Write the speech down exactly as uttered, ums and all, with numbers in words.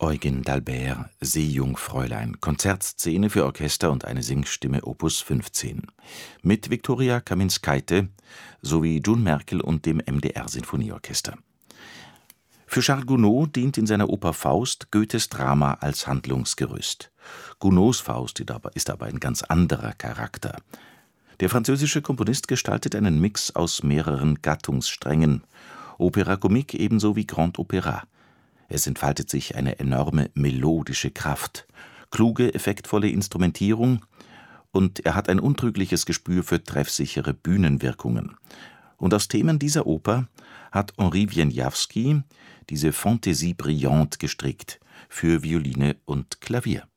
Eugen d'Albert, Seejungfräulein, Konzertszene für Orchester und eine Singstimme Opus fünfzehn. Mit Viktoria Kaminskaite sowie June Merkel und dem M D R-Sinfonieorchester. Für Charles Gounod dient in seiner Oper Faust Goethes Drama als Handlungsgerüst. Gounods Faust ist aber ein ganz anderer Charakter. Der französische Komponist gestaltet einen Mix aus mehreren Gattungssträngen, Opéra comique ebenso wie Grand Opéra. Es entfaltet sich eine enorme melodische Kraft, kluge, effektvolle Instrumentierung und er hat ein untrügliches Gespür für treffsichere Bühnenwirkungen. Und aus Themen dieser Oper hat Henri Wieniawski diese Fantaisie brillante gestrickt für Violine und Klavier.